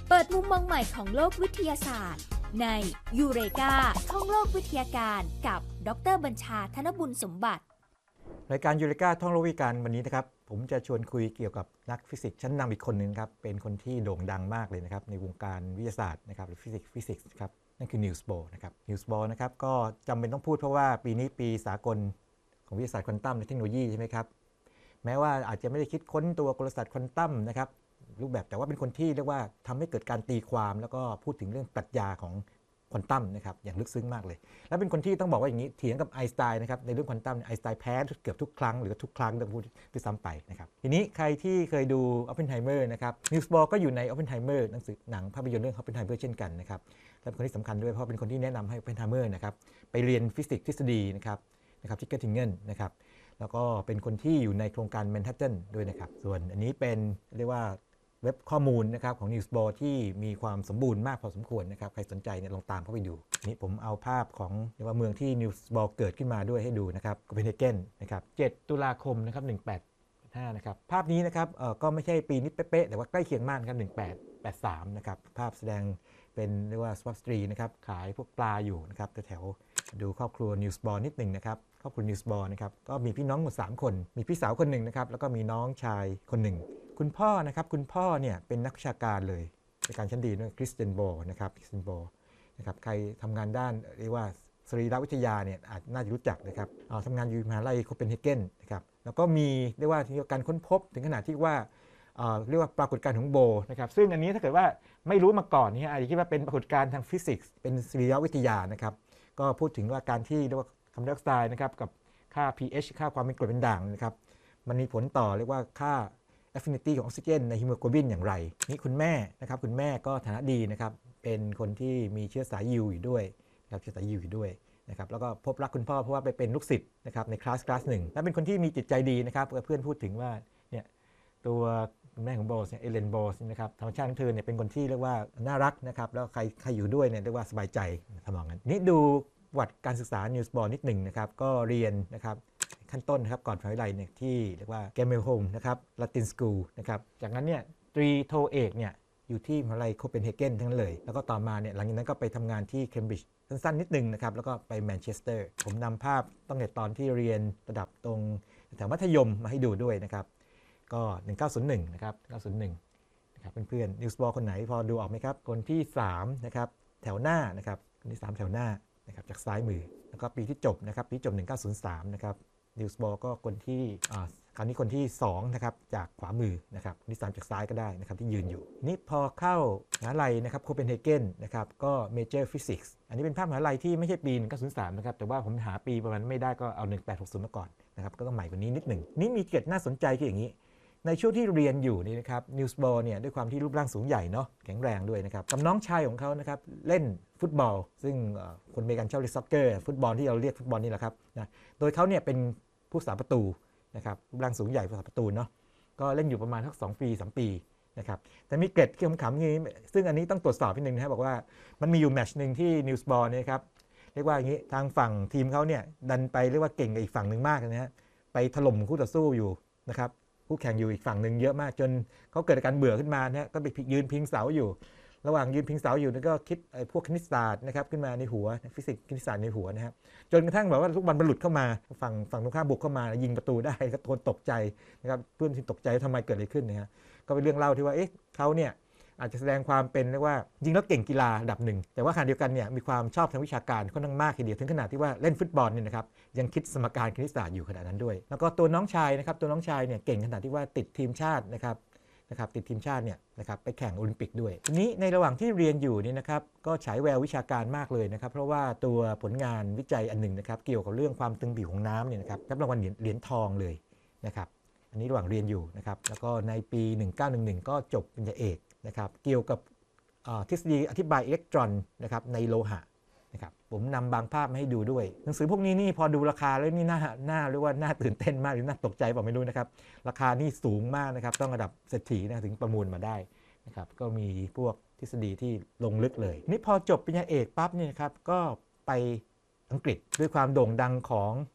เปิดมุมมองใหม่ของโลกวิทยาศาสตร์ในยูเรกาท่องโลกวิทยาการกับดร.บัญชา ธนบุญสมบัติรายการยูเรกาท่องโลกวิทยาการวันนี้นะครับผมจะชวนคุยเกี่ยวกับนักฟิสิกส์ชั้นนำอีกคนหนึ่งครับเป็นคนที่โด่งดังมากเลยนะครับในวงการวิทยาศาสตร์นะครับหรือฟิสิกส์ครับนั่นคือนิวส์บอร์นะครับนิวส์บอร์นะครับก็จำเป็นต้องพูดเพราะว่าปีนี้ปีสากลของวิทยาศาสตร์ควอนตัมและเทคโนโลยีใช่ไหมครับแม้ว่าอาจจะไม่ได้คิดค้นตัวกลศาสตร์ควอนตัมนะครับรูปแบบแต่ว่าเป็นคนที่เรียกว่าทำให้เกิดการตีความแล้วก็พูดถึงเรื่องปรัชญาของควอนตัมนะครับอย่างลึกซึ้งมากเลยและเป็นคนที่ต้องบอกว่าอย่างนี้เถียงกับไอน์สไตน์นะครับในเรื่องควอนตัมไอน์สไตน์แพ้เกือบทุกครั้งหรือทุกครั้งต้องพูดด้วยซ้ำไปนะครับทีนี้ใครที่เคยดูออปเพนไฮเมอร์นะครับนิวส์บอร์ก็อยู่ในออปเพนไฮเมอร์หนังภาพยนตร์เรื่องออปเพนไฮเมอร์เช่นกันนะครับและเป็นคนที่สำคัญด้วยเพราะเป็นคนที่แนะนำให้ออปเพนไฮเมอร์นะครับไปเรียนฟิสิกส์ทฤษฎีนะครับที่เกตติงเกนนะครับแล้วก็เป็นคนที่อยู่ในโครงการแมนฮัตตันด้วยนะครับส่วนอันนี้เป็นเรียกว่าเว็บข้อมูลนะครับของ Newsboard ที่มีความสมบูรณ์มากพอสมควรนะครับใครสนใจเนี่ยลองตามเข้าไปดูนี่ผมเอาภาพของเรียกว่าเมืองที่ Newsboard เกิดขึ้นมาด้วยให้ดูนะครับโคเปนเฮเกนนะครับ7 ตุลาคมนะครับ1885นะครับภาพนี้นะครับก็ไม่ใช่ปีนี้เป๊ะๆแต่ว่าใกล้เคียงมากนะครับ1883นะครับภาพแสดงเป็นเรียกว่าสวอปสตรีนะครับขายพวกปลาอยู่นะครับแถวดูครอบครัว Newsboard นิดหนึ่งนะครับครอบครัว Newsboard นะครับก็มีพี่น้องหมด3คนมีพี่สาวคนหนึ่งนะครับแล้วก็มีน้องชายคนหนึ่งคุณพ่อนะครับคุณพ่อเนี่ยเป็นนักวิชาการเลยในการชั้นดีด้วยคริสเตียนโบนะครับคริสเตียนโบนะครับใครทำงานด้านเรียกว่าสรีรวิทยาเนี่ยอาจน่าจะรู้จักนะครับทำงานอยู่มหาลัยโคเปนเฮเกนนะครับแล้วก็มีเรียกว่าการค้นพบถึงขนาดที่ว่าเรียกว่าปรากฏการณ์ของโบนะครับซึ่งอันนี้ถ้าเกิดว่าไม่รู้มาก่อนนี่อาจจะคิดว่าเป็นปรากฏการณ์ทางฟิสิกส์เป็นสรีรวิทยานะครับก็พูดถึงว่าการที่เรียกว่าคาร์บอนไดออกไซด์นะครับกับค่า pH ค่าความเป็นกรดเป็นด่างนะครับมันมีผลต่อเรียกว่าค่าaffinity ของออกซิเจนในฮีโมโกลบินอย่างไรนี่คุณแม่นะครับคุณแม่ก็ฐานะดีนะครับเป็นคนที่มีเชื้อสายยิวอยู่ด้วยนะครับเชื้อสายยิวอยู่ด้วยนะครับแล้วก็พบรักคุณพ่อเพราะว่าไปเป็นลูกศิษย์นะครับในคลาสหนึ่งและเป็นคนที่มีจิตใจดีนะครับเพื่อนพูดถึงว่าเนี่ยตัวแม่ของโบสเนี่ยเอเลนโบสนะครับธรรมชาติของเธอเนี่ยเป็นคนที่เรียกว่าน่ารักนะครับแล้วใครอยู่ด้วยเนี่ยเรียกว่าสบายใจทำนองนั้นนี่ดูประวัติการศึกษา Newsboard นิดหนึ่งนะครับก็เรียนนะครับขั้นต้นนะครับก่อนมหาวิทยาลัยเนี่ยที่เรียกว่าแกมเมลโฮมนะครับลาตินสคูลนะครับจากนั้นเนี่ยตรีโทเอกเนี่ยอยู่ที่มหาวิทยาลัยโคเปนเฮเกนทั้งนั้นเลยแล้วก็ต่อมาเนี่ยหลังจากนั้นก็ไปทำงานที่เคมบริดจ์สั้นๆนิดนึงนะครับแล้วก็ไปแมนเชสเตอร์ผมนำภาพตั้งแต่ตอนที่เรียนระดับตรงแถวมัธยมมาให้ดูด้วยนะครับก็1901นะครับ1901นะครับเพื่อนๆนิวส์บอร์คนไหนพอดูออกไหมครับคนที่3นะครับแถวหน้านะครับคนที่3แถวหน้านะครับจากซ้ายมือแล้วก็ปีที่จบนะครับปีจบ1903นะครับนิวส์บอร์ก็คนที่คราวนี้คนที่2นะครับจากขวามือนะครับคนที่3จากซ้ายก็ได้นะครับที่ยืนอยู่นี่พอเข้ามหาวิทยาลัยนะครับโคเปนเฮเกนนะครับก็เมเจอร์ฟิสิกส์อันนี้เป็นภาพมหาวิทยาลัยที่ไม่ใช่ปี1903นะครับแต่ว่าผมหาปีประมาณไม่ได้ก็เอา1860มาก่อนนะครับก็ต้องใหม่กว่านี้นิดหนึ่งนี่มีเกร็ดน่าสนใจคืออย่างนี้ในช่วงที่เรียนอยู่นี่นะครับนิวส์บอร์เนี่ยด้วยความที่รูปร่างสูงใหญ่เนาะแข็งแรงด้วยนะครับกับน้องชายของเขานะครับเล่นฟุตบอลซึ่งคนอเมริกันชอบเรียกซ็อกเกอร์ฟุตบอลที่เราเรียกฟุตบอลนี่แหละครับนะโดยเขาเนี่ยเป็นผู้รักษาประตูนะครับรูปร่างสูงใหญ่ผู้รักษาประตูเนาะก็เล่นอยู่ประมาณสัก2 ปี 3 ปีนะครับแต่มีเกร็ดที่ขำๆนี้ซึ่งอันนี้ต้องตรวจสอบนิดนึงนะครับบอกว่ามันมีอยู่แมตช์นึงที่นิวส์บอร์เนี่ยครับเรียกว่าอย่างนี้ทางฝั่งทีมเขาเนี่ยดันไปเรียกว่าเก่งกับอีกฝั่งหนึ่งมากนะฮะไปถล่มคู่ต่อสู้อยู่นะครับคู่แข่งอยู่อีกฝั่งหนึ่งเยอะมากจนเขาเกิดอาการเบื่อขึ้นมานะก็ไปยืนพิงเสาอยู่ระหว่างยืนพิงเสาอยู่แล้วก็คิดพวกคณิตศาสตร์นะครับขึ้นมาในหัวฟิสิกส์คณิตศาสตร์ในหัวนะครับจนกระทั่งแบบว่าลูกบอลมันหลุดเข้ามาฝั่งตรงข้ามบุกเข้ามายิงประตูได้ก็ทนตกใจนะครับเพื่อนที่ตกใจทำไมเกิดอะไรขึ้นนะฮะก็เป็นเรื่องเล่าที่ว่าเขาเนี่ยอาจจะแสดงความเป็นเรียกว่ายิงแล้วเก่งกีฬาระดับหนึ่งแต่ว่าขณะเดียวกันเนี่ยมีความชอบทางวิชาการค่อนข้างมากทีเดียวถึงขนาดที่ว่าเล่นฟุตบอลเนี่ยนะครับยังคิดสมการคณิตศาสตร์อยู่ขนาดนั้นด้วยแล้วก็ตัวน้องชายนะครับตัวน้องชายเนี่ยเก่งขนาดที่ว่าติดทีมชาตินะครับติดทีมชาติเนี่ยนะครับไปแข่งโอลิมปิกด้วยทีนี้ในระหว่างที่เรียนอยู่นี่นะครับก็ฉายแวววิชาการมากเลยนะครับเพราะว่าตัวผลงานวิจัยอันหนึ่งนะครับเกี่ยวกับเรื่องความตึงผิวของน้ำเนี่ยนะครับรับรางวัลเหรียญทองเลยนะครับอันนี้ระหว่างเรียนอยู่นะครับแล้วก็ในปี1911ก็จบปริญญาเอกนะครับเกี่ยวกับทฤษฎีอธิบายอิเล็กตรอนนะครับในโลหะนะครับผมนำบางภาพมาให้ดูด้วยหนังสือพวกนี้นี่พอดูราคาแล้วนี่น่าเรียกว่าน่าตื่นเต้นมากหรือน่าตกใจเปล่าไม่รู้นะครับราคานี่สูงมากนะครับต้องระดับเศรษฐีนะถึงประมูลมาได้นะครับก็มีพวกทฤษฎีที่ลงลึกเลยนี่พอจบปริญญาเอกปั๊บเนี่ยครับก็ไปอังกฤษด้วยความโด่งดังของ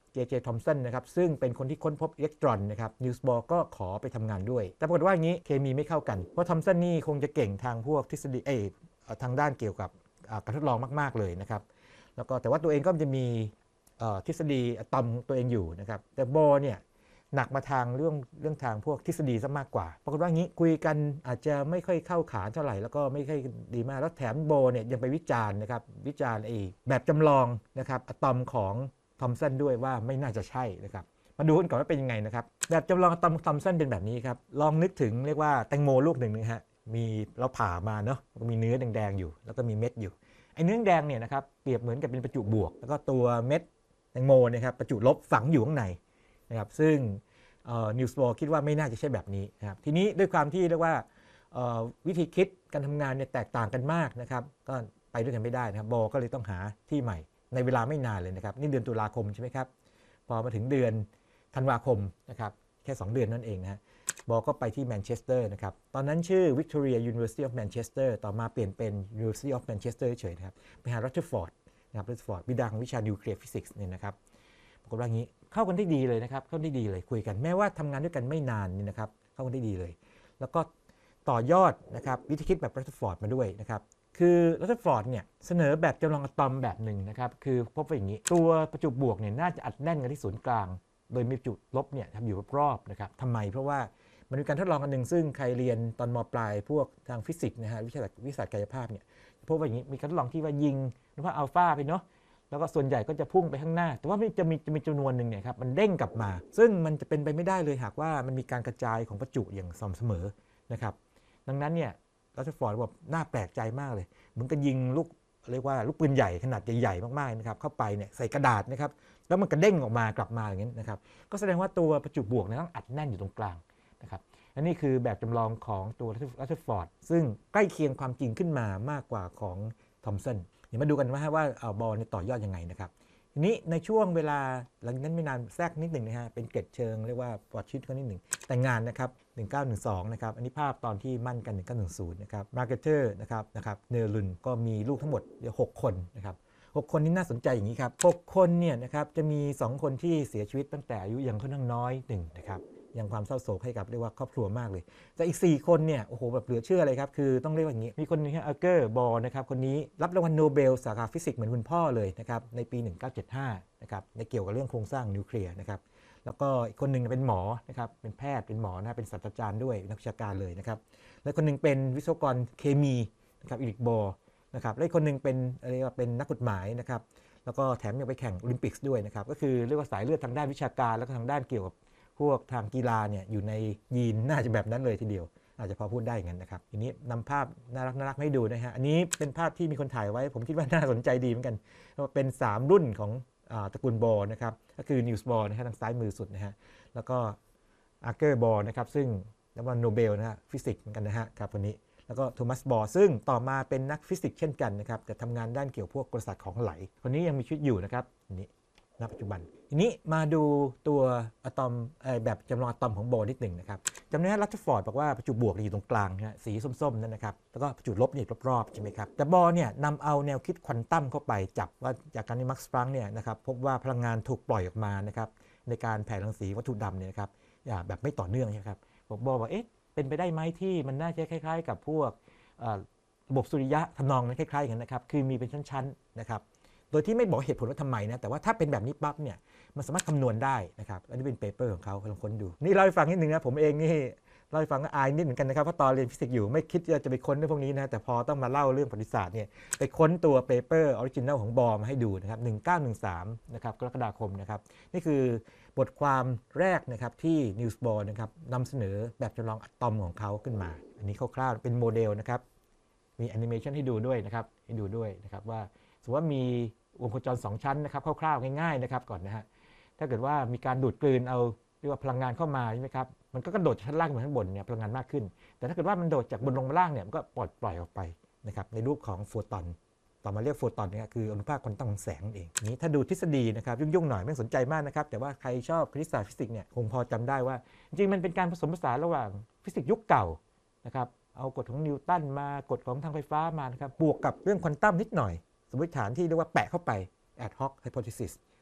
J.J. Thomson นะครับซึ่งเป็นคนที่ค้นพบอิเล็กตรอนนะครับนิวส์บอร์ก็ขอไปทำงานด้วยแต่ปรากฏว่าอย่างนี้เคมีไม่เข้ากันเพราะทอมสันนี่คงจะเก่งทางพวกทฤษฎีทางด้านเกี่ยวกับการทดลองมากๆเลยนะครับแล้วก็แต่ว่าตัวเองก็จะมีทฤษฎีอะตอมตัวเองอยู่นะครับแต่บอร์เนี่ยหนักมาทางเรื่องทางพวกทฤษฎีซะมากกว่าปรากฏว่างี้คุยกันอาจจะไม่ค่อยเข้าขาเท่าไหร่แล้วก็ไม่ค่อยดีมากแล้วแถมโบเนี่ยยังไปวิจารณ์นะครับวิจารณ์แบบจำลองนะครับอะตอมของทอมสันด้วยว่าไม่น่าจะใช่นะครับมาดูกันก่อนว่าเป็นยังไงนะครับแบบจำลองอะตอมทอมสันเป็นแบบนี้ครับลองนึกถึงเรียกว่าแตงโมลูกหนึ่งนะฮะมีเราผ่ามาเนาะก็มีเนื้อแดงๆอยู่แล้วก็มีเม็ดอยู่ไอ้เนื้อแดงเนี่ยนะครับเปรียบเหมือนกับเป็นประจุบวกแล้วก็ตัวเม็ดแตงโมนะครับประจุลบฝังอยู่ข้างในนะครับซึ่งนิวส์บอร์คิดว่าไม่น่าจะใช่แบบนี้นะครับทีนี้ด้วยความที่เรียกว่าวิธีคิดการทำงานเนี่ยแตกต่างกันมากนะครับก็ไปด้วยกันไม่ได้นะครับบอร์ก็เลยต้องหาที่ใหม่ในเวลาไม่นานเลยนะครับนี่เดือนตุลาคมใช่ไหมครับพอมาถึงเดือนธันวาคมนะครับแค่2 เดือนนั่นเองนะฮะบอร์ก็ไปที่แมนเชสเตอร์นะครับตอนนั้นชื่อ Victoria University of Manchester ต่อมาเปลี่ยนเป็น University of Manchester เฉยๆนะครับไปหา Rutherford นะครับ Rutherford บิดาของวิชานิวเคลียร์ฟิสิกส์เนี่ยนะครับปรากฏว่างี้เข้ากันได้ดีเลยนะครับเข้าได้ดีเลยคุยกันแม้ว่าทำงานด้วยกันไม่นานนี่นะครับเข้ากันได้ดีเลยแล้วก็ต่อยอดนะครับวิธีคิดแบบ Rutherford มาด้วยนะครับคือ Rutherford เนี่ยเสนอแบบจำลองอะตอมแบบหนึ่งนะครับคือพบว่าอย่างนี้ตัวประจุบวกเนี่ยน่าจะอัดแน่นกันที่ศูนย์กลางโดยมีประจุลบเนี่ยอยู่รอบๆนะครับทำไมเพราะว่ามันมีการทดลองอันหนึ่งซึ่งใครเรียนตอนม.ปลายพวกทางฟิสิกส์นะฮะวิชาศาสตร์กายภาพเนี่ยพบว่าอย่างนี้มีการทดลองที่ว่ายิงหรือว่าอัลฟาไปเนาะแล้วก็ส่วนใหญ่ก็จะพุ่งไปข้างหน้าแต่ว่าจะมีจำนวนหนึ่งเนี่ยครับมันเด้งกลับมาซึ่งมันจะเป็นไปไม่ได้เลยหากว่ามันมีการกระจายของประจุอย่างสม่ำเสมอนะครับดังนั้นเนี่ยรัตฟอร์ดบอกน่าแปลกใจมากเลยเหมือนกับยิงลูกเรียกว่าลูกปืนใหญ่ขนาดใหญ่ๆมากๆนะครับเข้าไปเนี่ยใส่กระดาษนะครับแล้วมันกระเด้งออกมากลับมาอย่างนี้นะครับก็แสดงว่าตัวประจุบวกต้องอัดแน่นอยู่ตรงกลางนะครับและนี่คือแบบจำลองของตัวรัตฟอร์ดซึ่งใกล้เคียงความจริงขึ้นมามากกว่าของทอมสันเดี๋ยวมาดูกันว่าบอลต่อยอดยังไงนะครับทีนี้ในช่วงเวลาหลังนั้นไม่นานแทรกนิดหนึ่งนะฮะเป็นเกร็ดเชิงเรียกว่าปลอดชีวิตเขานิดหนึ่งแต่งงานนะครับ1912นะครับอันนี้ภาพตอนที่มั่นกัน1910นะครับมาร์เกเตอร์นะครับเนลุนก็มีลูกทั้งหมด6 คนนะครับ6 คนนี้น่าสนใจอย่างนี้ครับ6 คนเนี่ยนะครับจะมี2 คนที่เสียชีวิตตั้งแต่อายุยังค่อนข้างน้อย1นะครับยังความเศร้าโศกให้กับเรียกว่าครอบครัวมากเลยแต่อีก4 คนเนี่ยโอ้โหแบบเหลือเชื่อเลยครับคือต้องเรียกว่าอย่างนี้มีคนนึงอัลเกอร์บอลนะครับคนนี้รับรางวัลโนเบลสาขาฟิสิกส์เหมือนคุณพ่อเลยนะครับในปี1975นะครับในเกี่ยวกับเรื่องโครงสร้างนิวเคลียร์นะครับแล้วก็อีกคนหนึ่งเป็นหมอนะครับเป็นแพทย์เป็นหมอนะเป็นศาสตราจารย์ด้วยนักวิชาการเลยนะครับและคนหนึ่งเป็นวิศวกรเคมีนะครับอีริกบอลนะครับและอีกคนหนึ่งเป็นอะไรว่าเป็นนักกฎหมายนะครับแล้วก็แถมยังไปแข่งโอลิมปิกด้วยนะครับก็คือเรียกว่าสายเลือดทางด้านวิชาการแล้วก็ทางด้านเกี่ยวกับพวกทางกีฬาเนี่ยอยู่ในยีนน่าจะแบบนั้นเลยทีเดียวอาจจะพอพูดได้อย่างนั้นนะครับทีนี้นำภาพน่ารักให้ดูนะฮะอันนี้เป็นภาพที่มีคนถ่ายไว้ผมคิดว่าน่าสนใจดีเหมือนกันเป็น3 รุ่นของตระกูลบอลนะครับก็คือนิวส์บอลนะฮะทางซ้ายมือสุดนะฮะแล้วก็อาร์เกอร์บอลนะครับซึ่งรางวัลโนเบลนะฮะฟิสิกส์เหมือนกันนะฮะครับคนนี้แล้วก็โทมัสบอลซึ่งต่อมาเป็นนักฟิสิกส์เช่นกันนะครับแต่ทำงานด้านเกี่ยวพวกกลศาสตร์ของไหลคนนี้ยังมีชีวิตอยู่นะครับนี้ณปัจจุบันทีนี้มาดูตัวอะตอมแบบจำลองอะตอมของโบนิดหนึ่งนะครับจำได้รัตฟอร์ดบอกว่าประจุบวกอยู่ตรงกลางนะสีส้มๆนั่นนะครับแล้วก็ประจุลบอยู่รอบๆใช่ไหมครับแต่บอเนี่ยนำเอาแนวคิดควอนตัมเข้าไปจับว่าจากการที่มาร์คส์ปลังก์เนี่ยนะครับพบว่าพลังงานถูกปล่อยออกมานะครับในการแผ่รังสีวัตถุดำเนี่ยนะครับแบบไม่ต่อเนื่องใช่ไหมครับบอบอกเป็นไปได้ไหมที่มันน่าจะคล้ายๆกับพวกระบบสุริยะทำนองนั้นคล้ายๆกันนะครับคือมีเป็นชั้นๆนะครับโดยที่ไม่บอกเหตุผลว่าทำไมนะแต่ว่าถ้าเป็นแบบนี้ปั๊บเนี่ยมันสามารถคำนวณได้นะครับอันนี้เป็นเปเปอร์ของเขาลองค้นดูนี่เล่าให้ฟังนิดนึงนะผมเองนี่เล่าให้ฟังก็อายนิดเหมือนกันนะครับเพราะตอนเรียนฟิสิกส์อยู่ไม่คิดจะไปค้นเรื่องพวกนี้นะแต่พอต้องมาเล่าเรื่องประวัติศาสตร์เนี่ยไปค้นตัวเปเปอร์ออริจินัลของบอมาให้ดูนะครับ1913นะครับกรกฎาคมนะครับนี่คือบทความแรกนะครับที่ Niels Bohr นะครับนำเสนอแบบจำลองอะตอมของเขาขึ้นมาอันนี้คร่าวๆเป็นโมเดลนะครับมีแอนิเมชันให้ดูด้วยนะครับว่าสมมติว่ามีวงโคจร2 ชั้นนะครับคร่าวๆง่ายๆนะครับก่อนนะฮะถ้าเกิดว่ามีการดูดกลืนเอาเรียกว่าพลังงานเข้ามาใช่ไหมครับมันก็กระโดดจากชั้นล่างมาข้างบนเนี่ยพลังงานมากขึ้นแต่ถ้าเกิดว่ามันโดดจากบนลงมาล่างเนี่ยมันก็ปล่อยออกไปนะครับในรูปของโฟตอนต่อมาเรียกโฟตอนเนี่ยคืออนุภาคควอนตัมของแสงเองนี้ถ้าดูทฤษฎีนะครับยุ่งๆหน่อยไม่สนใจมากนะครับแต่ว่าใครชอบคณิตศาสตร์ฟิสิกส์เนี่ยคงพอจำได้ว่าจริงๆมันเป็นการผสมผสานระหว่างฟิสิกส์ยุคเก่านะครับเอากฎของนิวตันมากฎของทางไฟฟ้ามานะครับบวกกับเรื่องควอนตัมนิดหน่อยสมมติฐานที่เรียกว่าแปะเข้าไป ad hoc hypothesis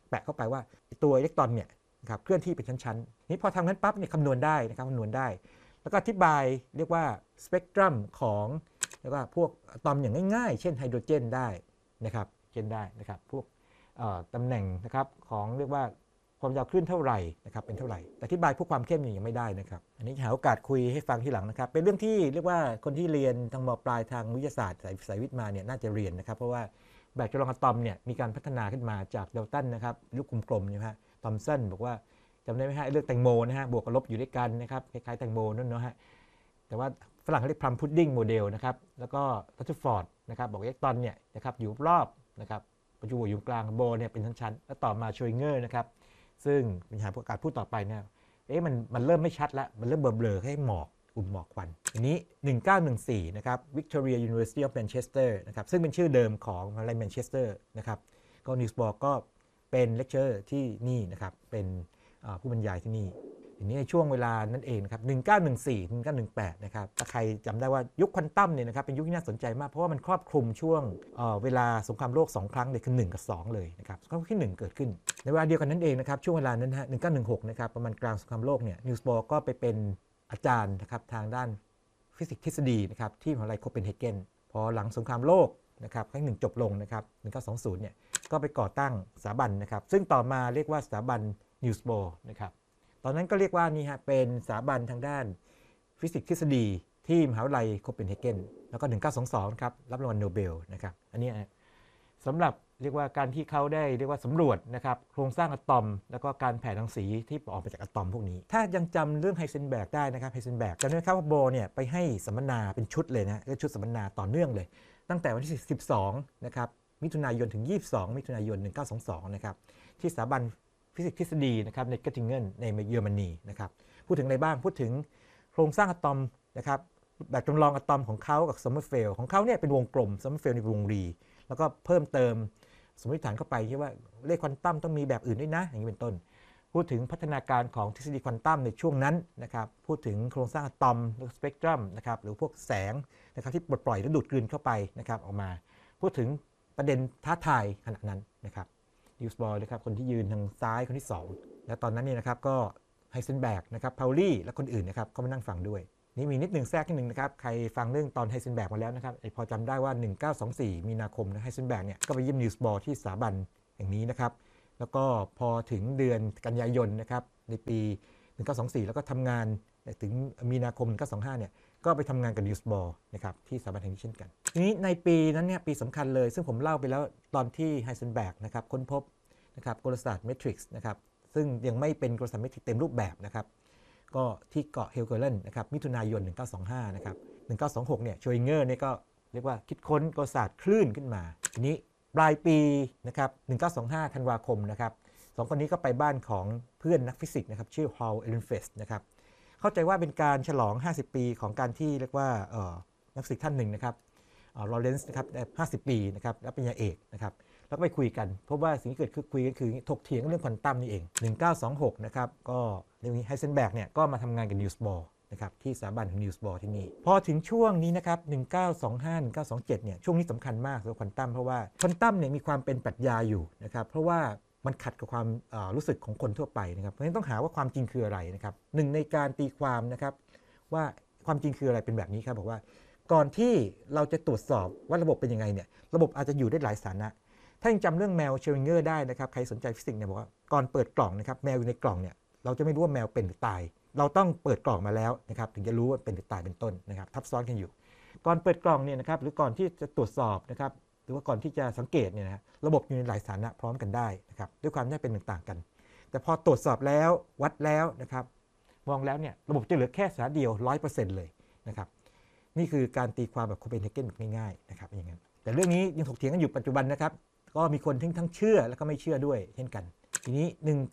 แปะเข้าไปว่าตัวอิเล็กตรอนเนี่ยนะครับเคลื่อนที่เป็นชั้นๆนี้พอทำงั้นปั๊บเนี่ยคำนวณได้นะครับคำนวณได้แล้วก็อธิบายเรียกว่าสเปกตรัมของเรียกว่าพวกอะตอมอย่างง่ายๆเช่นไฮโดรเจนได้นะครับเช่นได้นะครับพวกตำแหน่งนะครับของเรียกว่าความยาวคลื่นเท่าไหร่นะครับเป็นเท่าไหร่แต่อธิบายพวกความเข้มยังไม่ได้นะครับอันนี้หาโอกาสคุยให้ฟังทีหลังนะครับเป็นเรื่องที่เรียกว่าคนที่เรียนทางม.ปลายทางวิทยาศาสตร์สายวิทย์มาเนี่ยน่าจะเรียนนะครับเพราะว่าแบบจำลองอะตอมเนี่ยมีการพัฒนาขึ้นมาจากดัลตันนะครับลูกกลมๆนะฮะทอมสันบอกว่าจำได้ไหมฮะเรื่องแตงโมนะฮะบวกกับลบอยู่ด้วยกันนะครับคล้ายๆแตงโมนั่นเนาะฮะแต่ว่าฝรั่งเขาเรียกพลัมพุดดิ้งโมเดลนะครับแล้วก็รัตเทอร์ฟอร์ดนะครับบอกอิเล็กตรอนเนี่ยนะครับอยู่รอบนะครับประจุอยู่กลางโบเนี่ยเป็นชั้นๆแล้วต่อมาโชยเงอร์นะครับซึ่งปัญหาประกาศพูดต่อไปเนี่ยมันเริ่มไม่ชัดละมันเริ่มเบลอๆให้หมอกกลุ่มหมอกควันทีนี้1914นะครับ Victoria University of Manchester นะครับซึ่งเป็นชื่อเดิมของมหาวิทยาลัยแมนเชสเตอร์นะครับก็นิวส์บอร์ก็เป็นเลคเชอร์ที่นี่นะครับเป็นผู้บรรยายที่นี่ทีนี้ในช่วงเวลานั้นเองนะครับ1914ถึง1918นะครับถ้าใครจำได้ว่ายุคควอนตัมเนี่ยนะครับเป็นยุคที่น่าสนใจมากเพราะว่ามันครอบคลุมช่วงเวลาสงครามโลก2ครั้งเลยคือ1กับ2เลยนะครับสงครามโลกที่1เกิดขึ้นในเวลาเดียวกันนั้นเองนะครับช่วงเวลานั้นฮะ1916นะครับประมาณกลางสงครามโลกเนี่ยนิวส์บอร์ก็ไปเป็นอาจารย์นะครับทางด้านฟิสิกส์ทฤษฎีนะครับที่มหาวิทยาลัยโคเปนเฮเกนพอหลังสงครามโลกนะครับครั้งหนึ่งจบลงนะครับ1920เนี่ยก็ไปก่อตั้งสถาบันนะครับซึ่งต่อมาเรียกว่าสถาบันนิวส์บอร์นะครับตอนนั้นก็เรียกว่านี่ฮะเป็นสถาบันทางด้านฟิสิกส์ทฤษฎีที่มหาวิทยาลัยโคเปนเฮเกนแล้วก็1922ครับรับรางวัลโนเบลนะครับอันนี้สำหรับเรียกว่าการที่เขาได้เรียกว่าสำรวจนะครับโครงสร้างอะตอมแล้วก็การแผ่รังสีที่ออกมาจากอะตอมพวกนี้ถ้ายังจำเรื่องไฮเซนเบิร์กได้นะครับไฮเซนเบิร์กจำได้ไหมครับว่าโบเนี่ยไปให้สัมมนาเป็นชุดเลยนะชุดสัมมนาต่อเนื่องเลยตั้งแต่วันที่12นะครับมิถุนายนถึง22มิถุนายน1922นะครับที่สถาบันฟิสิกส์ทฤษฎีนะครับในเกตติงเกนในเยอรมนีนะครับพูดถึงอะไรบ้างพูดถึงโครงสร้างอะตอมนะครับแบบจำลองอะตอมของเขากับซัมเมอร์เฟลของเขาเนี่ยเป็นวงกลมซัมเมอร์เฟลในวงรีแล้วก็เพิ่มเติมสมมติฐานเข้าไปที่ว่าเลขควอนตัมต้องมีแบบอื่นด้วยนะอย่างนี้เป็นต้นพูดถึงพัฒนาการของทฤษฎีควอนตัมในช่วงนั้นนะครับพูดถึงโครงสร้างอะตอมหรือสเปกตรัมนะครับหรือพวกแสงนะครับที่ปลดปล่อยและดูดกลืนเข้าไปนะครับออกมาพูดถึงประเด็นท้าทายขณะนั้นนะครับนิวส์บอร์นะครับคนที่ยืนทางซ้ายคนที่2และตอนนั้นเนี่ยนะครับก็ไฮเซนเบิร์กนะครับพาวลี่และคนอื่นนะครับก็มานั่งฟังด้วยนี่มีนิดหนึ่งแทรกนิดหนึ่งนะครับใครฟังเรื่องตอนไฮเซนเบิร์กมาแล้วนะครับพอจำได้ว่า1924มีนาคมนะไฮเซนเบิร์กเนี่ยก็ไปเยี่ยมนิวส์บอร์ที่สถาบันแห่งนี้นะครับแล้วก็พอถึงเดือนกันยายนนะครับในปี1924แล้วก็ทำงานถึงมีนาคม1925เนี่ยก็ไปทำงานกับนิวส์บอร์นะครับที่สถาบันแห่งนี้เช่นกันทีนี้ในปีนั้นเนี่ยปีสำคัญเลยซึ่งผมเล่าไปแล้วตอนที่ไฮเซนเบิร์กนะครับค้นพบนะครับกลศาสตร์เมทริกซ์นะครับซึ่งยังไม่เป็นกลศาสตร์เมทริกซ์เต็มรูปแบบนะครับก็ที่เกาะเฮลเกอร์เลนนะครับมิถุนายน1925นะครับ1926เนี่ยโชยเงอร์เนี่ยก็เรียกว่าคิดค้นกลศาสตร์คลื่นขึ้นมาทีนี้ปลายปีนะครับ1925ธันวาคมนะครับสองคนนี้ก็ไปบ้านของเพื่อนนักฟิสิกส์นะครับชื่อฮอล เอเลนเฟสนะครับเข้าใจว่าเป็นการฉลอง50ปีของการที่เรียกว่านักฟิสิกส์ท่านหนึ่งนะครับลอเรนซ์นะครับได้50ปีนะครับรับปริญญาเอกนะครับแล้วก็ไปคุยกันพบว่าสิ่งที่เกิดขึ้นคุยกันคือถกเถียงเรื่องควอนตัมนี่เอง1926นะครับก็เรื่องนี้ไฮเซนเบิร์กเนี่ยก็มาทำงานกับนิวส์บอร์นะครับที่สถาบันของนิวส์บอร์ที่นี่พอถึงช่วงนี้นะครับ1925 1927เนี่ยช่วงนี้สำคัญมากสำหรับควอนตัมเพราะว่าควอนตัมเนี่ยมีความเป็นปรัชญาอยู่นะครับเพราะว่ามันขัดกับความรู้สึกของคนทั่วไปนะครับเพราะฉะนั้นต้องหาว่าความจริงคืออะไรนะครับหนึ่งในการตีความนะครับว่าความจริงคืออะไรเป็นแบบนี้ครับบอกว่าก่อนที่เราจะตรวจสอบว่าระบบเป็นยังไงเนี่ยระบบอาจจะอยู่ได้หลายสถานะถ้ายังจำเรื่องแมวเชลลิงเกอร์ได้นะครับใครสนใจฟิสิกส์เนี่ยบอกว่าก่อนเปิดกล่องนะครับแมวอยู่ในกล่องเนี่ยเราจะไม่รู้ว่าแมวเป็นหรือตายเราต้องเปิดกล่องมาแล้วนะครับถึงจะรู้ว่าเป็นหรือตายเป็นต้นนะครับทับซ้อนกันอยู่ก่อนเปิดกล่องเนี่ยนะครับหรือก่อนที่จะตรวจสอบนะครับหรือว่าก่อนที่จะสังเกตเนี่ยนะระบบอยู่ในหลายสถานะพร้อมกันได้นะครับด้วยความที่เป็นต่างๆกันแต่พอตรวจสอบแล้ววัดแล้วนะครับมองแล้วเนี่ยระบบจะเหลือแค่สถานะเดียว 100% เลยนะครับนี่คือการตีความแบบโคเปนเฮเกนแบบง่ายๆนะครับอย่างนั้นแต่เรื่องนี้ยังถกเถียงกันอยู่ปัจจุบันนะครับก็มีคนทั้งเชื่อและก็ไม่เชื่อด้วยเช่นกันทีนี้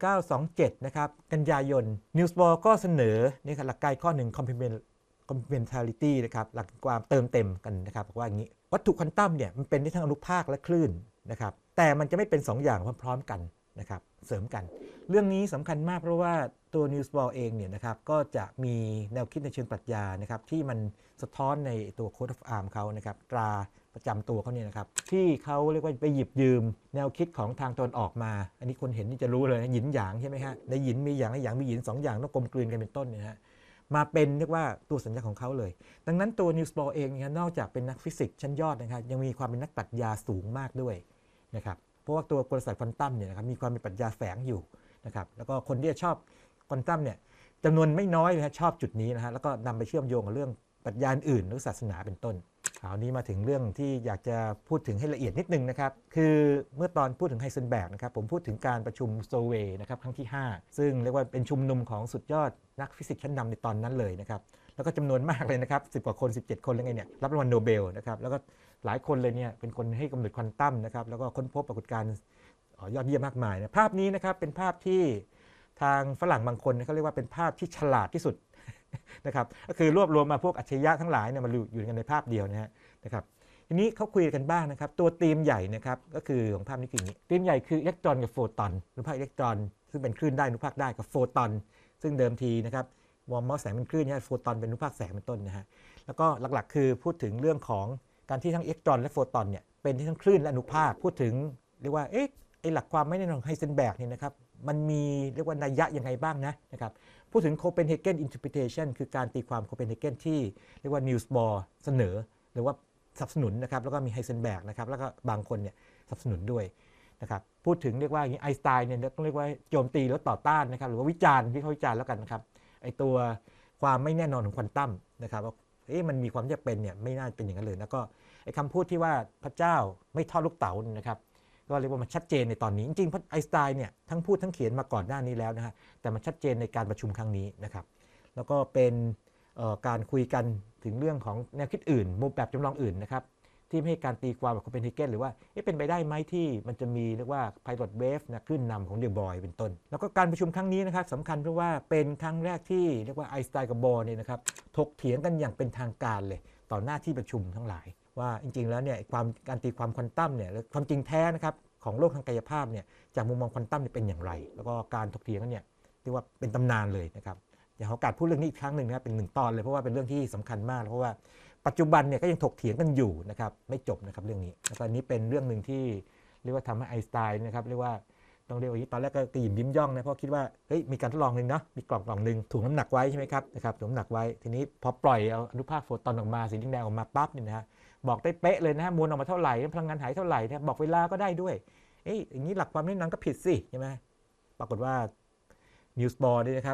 1927นะครับกันยายนนิวส์บอร์ก็เสนอนี่ครับหลักการข้อหนึ่ง complementarity นะครับหลักความเติมเต็มกันนะครับบอกว่าอย่างนี้วัตถุควอนตัมเนี่ยมันเป็นได้ทั้งอนุภาคและคลื่นนะครับแต่มันจะไม่เป็น2 อย่างพร้อมๆกันนะครับเสริมกันเรื่องนี้สำคัญมากเพราะว่าตัวนิวส์บอร์เองเนี่ยนะครับก็จะมีแนวคิดในเชิงปรัชญานะครับที่มันสะท้อนในตัว Coat of Arms เขานะครับตราประจำตัวเขาเนี่ยนะครับที่เขาเรียกว่าไปหยิบยืมแนวคิดของทางตะวันออกมาอันนี้คนเห็นนี่จะรู้เลยหยินหยางใช่ไหมฮะในหยินมีหยางในหยางมีหยิน2 อย่างต้องกลมกลืนกันเป็นต้นเนี่ยฮะมาเป็นเรียกว่าตัวสัญญาของเขาเลยดังนั้นตัวนิวส์บอลเองเนี่ยนอกจากเป็นนักฟิสิกส์ชั้นยอดนะครับยังมีความเป็นนักปรัชญาสูงมากด้วยนะครับเพราะว่าตัวกลศาสตร์ควอนตัมเนี่ยนะครับมีความเป็นปรัชญาแฝงอยู่นะครับแล้วก็คนที่ชอบควอนตัมเนี่ยจำนวนไม่น้อยนะชอบจุดนี้นะฮะแล้วก็นำไปเชื่อมโยงกับเรื่องปรัชญาอื่นหรือศาสนาเป็นต้นคราวนี้มาถึงเรื่องที่อยากจะพูดถึงให้ละเอียดนิดนึงนะครับคือเมื่อตอนพูดถึงไฮเซนเบิร์กนะครับผมพูดถึงการประชุมโซเวย์นะครับครั้งที่5ซึ่งเรียกว่าเป็นชุมนุมของสุดยอดนักฟิสิกส์ชั้นนำในตอนนั้นเลยนะครับแล้วก็จำนวนมากเลยนะครับ10 กว่าคน17 คนอะไรเงี้ยรับรางวัลโนเบลนะครับแล้วก็หลายคนเลยเนี่ยเป็นคนให้กำเนิดควอนตัมนะครับแล้วก็ค้นพบปรากฏการณ์ยอดเยี่ยมมากมายนะภาพนี้นะครับเป็นภาพที่ทางฝรั่งบางคนเขาเรียกว่าเป็นภาพที่ฉลาดที่สุดนะครับก็คือรวบรวมมาพวกอัจฉริยะทั้งหลายเนี่ยมาอยู่กันในภาพเดียวนะครับทีนี้เขาคุยกันบ้างนะครับตัวธีมใหญ่นะครับก็คือของภาพนี้คืออย่างนี้ธีมใหญ่คืออิเล็กตรอนกับโฟตอนอนุภาคอิเล็กตรอนซึ่งเป็นคลื่นได้อนุภาคได้กับโฟตอนซึ่งเดิมทีนะครับวอร์มแสงเป็นคลื่นเนี่ยโฟตอนเป็นอนุภาคแสงเป็นต้นนะฮะแล้วก็หลักๆคือพูดถึงเรื่องของการที่ทั้งอิเล็กตรอนและโฟตอนเนี่ยเป็นที่ทั้งคลื่นและอนุภาคพูดถึงเรียกว่าไอ้หลักความไม่แน่นอนของไฮเซนเบิร์กเนี่ยนะครับมันมีเรียกว่านัยยะยังไงบ้างนะครับพูดถึง Copenhagen Interpretation คือการตีความ Copenhagen ที่เรียกว่า Niels Bohr เสนอหรือว่าสนับสนุนนะครับแล้วก็มีไฮเซนเบิร์กนะครับแล้วก็บางคนเนี่ยสนับสนุนด้วยนะครับพูดถึงเรียกว่าอย่างนี้ไอน์สไตน์เนี่ยต้องเรียกว่าโจมตีแล้วต่อต้านนะครับหรือว่าวิจารณ์ที่เขาวิจารณ์แล้วกันนะครับไอตัวความไม่แน่นอนของควอนตัมนะครับว่ามันมีความที่จะเป็นเนี่ยไม่น่าเป็นอย่างนั้นเลยแล้วก็ไอคำพูดที่ว่าพระเจ้าไม่ทอดลูกเต๋านะครับก็เรียกว่ามันชัดเจนในตอนนี้จริงๆไอน์สไตน์เนี่ยทั้งพูดทั้งเขียนมาก่อนหน้านี้แล้วนะฮะแต่มันชัดเจนในการประชุมครั้งนี้นะครับแล้วก็เป็นการคุยกันถึงเรื่องของแนวคิดอื่นมุมแบบจำลองอื่นนะครับที่ไม่ให้การตีความแบบโคเปนเฮเกนหรือว่าเป็นไปได้ไหมที่มันจะมีเรียกว่าไพลอตเวฟนะคลื่นนำของเดอบอยเป็นต้นแล้วก็การประชุมครั้งนี้นะครับสำคัญเพราะว่าเป็นครั้งแรกที่เรียกว่าไอน์สไตน์กับบอร์เนี่ยนะครับถกเถียงกันอย่างเป็นทางการเลยต่อหน้าที่ประชุมทั้งหลายว่าจริงๆแล้วเนี่ยการตีความควอนตัมเนี่ยความจริงแท้นะครับของโลกทางกายภาพเนี่ยจากมุมมองควอนตัมเป็นอย่างไรแล้วก็การถกเถียงกันเนี่ยเรียกว่าเป็นตำนานเลยนะครับอยากขอโอกาสพูดเรื่องนี้อีกครั้งหนึ่งนะครับเป็น1 ตอนเลยเพราะว่าเป็นเรื่องที่สำคัญมากเพราะว่าปัจจุบันเนี่ยก็ยังถกเถียงกันอยู่นะครับไม่จบนะครับเรื่องนี้แล้วก็นี้เป็นเรื่องหนึ่งที่เรียกว่าทำให้ไอน์สไตน์นะครับเรียกว่าต้องเรียกว่าตอนแรกก็กระหยิมยิ้มย่องนะเพราะคิดว่ามีการทดลองหนึ่งเนาะมีกล่องหนึ่งถ่วงน้ำหนักไว้ใช่ไหมครับถ่วงน้ำหนักไว้ทีนี้พอปล่อยเอาอนุภาคโฟตอนออกมาสีแดงออกมาปั๊บเนี่ยนะฮะบอกได้เป๊ะเลยนะมวลออกมาเท่าไหร่พลังงานหายเท่าไหร่นะบอกเวลาก็ได้ด้วยอย่างนี้หลักความแน่นอนก็ผิดสิใช่ไหมปรากฏว่านิวส์บอร์เนี่ยนะครับ